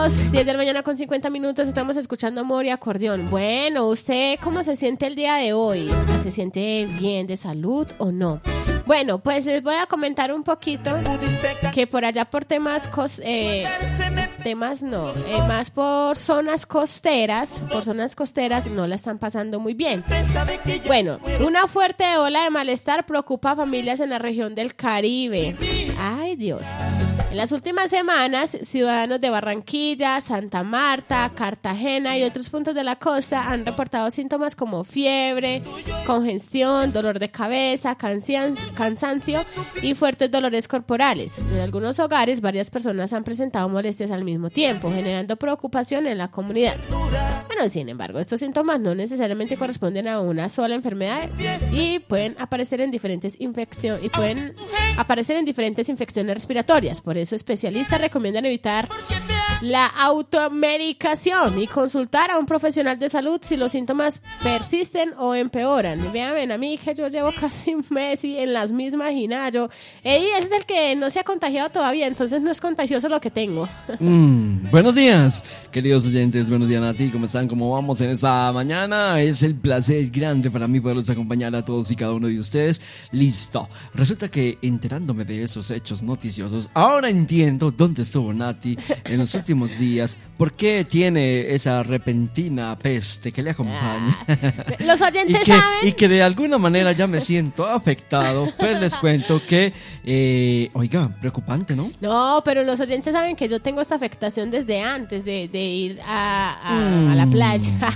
10 de la mañana con 50 minutos, estamos escuchando Amor y Acordeón. Bueno, ¿usted cómo se siente el día de hoy? ¿Se siente bien de salud o no? Bueno, pues les voy a comentar un poquito que por allá por más por zonas costeras no la están pasando muy bien. Bueno, una fuerte ola de malestar preocupa a familias en la región del Caribe. Ay, Dios. En las últimas semanas, ciudadanos de Barranquilla, Santa Marta, Cartagena y otros puntos de la costa han reportado síntomas como fiebre, congestión, dolor de cabeza, cansancio y fuertes dolores corporales. En algunos hogares, varias personas han presentado molestias al mismo tiempo, generando preocupación en la comunidad. Bueno, sin embargo, estos síntomas no necesariamente corresponden a una sola enfermedad y pueden aparecer en diferentes infecciones respiratorias. Por eso especialistas recomiendan evitar la automedicación y consultar a un profesional de salud si los síntomas persisten o empeoran. Vean, a mí que yo llevo casi un mes y en las mismas y nada, es el que no se ha contagiado todavía, entonces no es contagioso lo que tengo. Buenos días, queridos oyentes, buenos días Nati, ¿cómo están? ¿Cómo vamos en esta mañana? Es el placer grande para mí poderlos acompañar a todos y cada uno de ustedes. Listo, resulta que enterándome de esos hechos noticiosos, ahora entiendo dónde estuvo Nati en los últimos días, por qué tiene esa repentina peste que le acompaña. Los oyentes saben. Y que de alguna manera ya me siento afectado, pues les cuento que, oiga, preocupante, ¿no? No, pero los oyentes saben que yo tengo esta afectación desde antes de ir a la playa.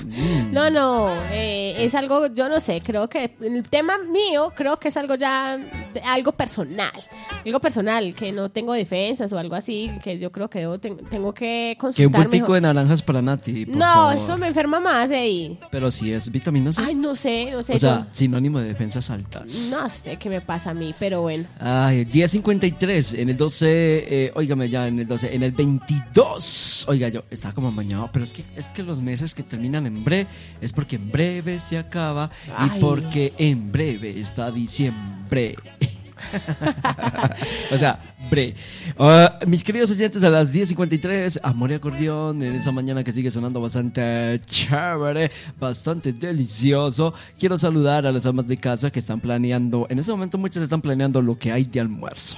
No, es algo, yo no sé, creo que el tema mío, creo que es algo algo personal, que no tengo defensas o algo así, que yo creo que tengo que consultar. Que un bultico de naranjas para Nati, por favor. Eso me enferma más ahí. Pero si es vitamina C. Ay, no sé. O sea, sinónimo de defensas altas. No sé qué me pasa a mí, pero bueno. Ay, día 53, en el 12, óigame ya, en el 12, en el 22. Oiga, yo estaba como amañado, pero es que los meses que terminan en breve es porque en breve se acaba. Ay. Y porque en breve está diciembre. O sea, mis queridos oyentes, a las 10:53, Amor y Acordeón, en esa mañana que sigue sonando bastante chévere, bastante delicioso. Quiero saludar a las amas de casa que están planeando, en ese momento muchas están planeando lo que hay de almuerzo.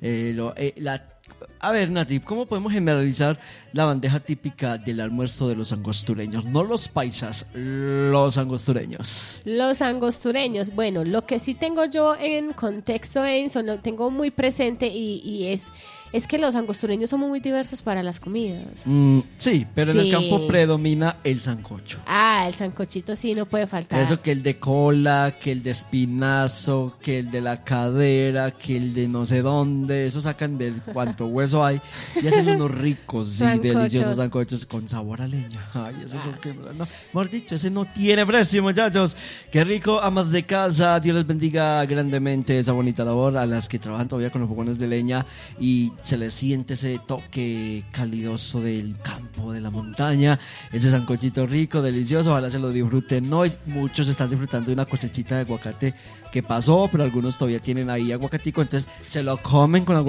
A ver, Nati, ¿cómo podemos generalizar la bandeja típica del almuerzo de los angostureños? No los paisas, los angostureños. Los angostureños, bueno, lo que sí tengo yo en contexto, Enzo, lo tengo muy presente y es que los angostureños somos muy diversos para las comidas. Sí, pero en el campo predomina el sancocho. El sancochito sí no puede faltar. Eso, que el de cola, que el de espinazo, que el de la cadera, que el de no sé dónde. Eso sacan de cuánto hueso hay y hacen unos ricos y deliciosos sancochos con sabor a leña. Ay, eso es que no, mejor dicho, ese no tiene precio, muchachos. Qué rico, amas de casa. Dios les bendiga grandemente esa bonita labor a las que trabajan todavía con los fogones de leña y se les siente ese toque calidoso del campo, de la montaña, ese sancochito rico, delicioso. Ojalá se lo disfruten hoy. Muchos están disfrutando de una cosechita de aguacate que pasó, pero algunos todavía tienen ahí aguacatico, entonces se lo comen con